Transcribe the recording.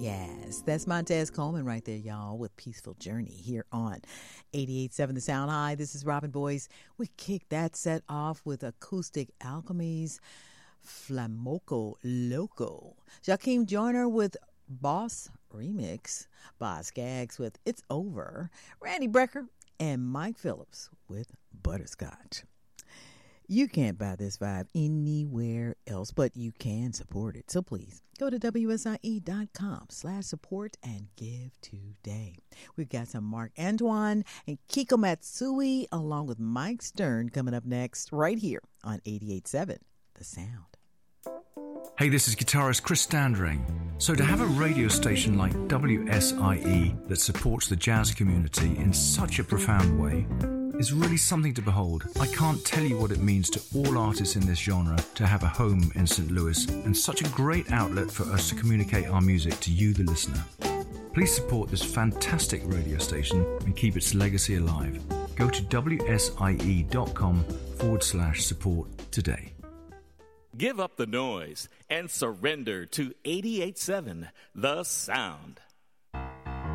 Yes, that's Montez Coleman right there, y'all, with Peaceful Journey here on 88.7 The Sound High. This is Robin Boyce. We kicked that set off with Acoustic Alchemy's Flamoco Loco. Jakeem Joyner with Boss Remix. Boz Scaggs with It's Over. Randy Brecker and Mike Phillips with Butterscotch. You can't buy this vibe anywhere else, but you can support it. So please go to WSIE.com/support and give today. We've got some Mark Antoine and Kiko Matsui along with Mike Stern coming up next right here on 88.7 The Sound. Hey, this is guitarist Chris Standring. So to have a radio station like WSIE that supports the jazz community in such a profound way is really something to behold. I can't tell you what it means to all artists in this genre to have a home in St. Louis and such a great outlet for us to communicate our music to you, the listener. Please support this fantastic radio station and keep its legacy alive. Go to wsie.com/support today. Give up the noise and surrender to 88.7 The Sound.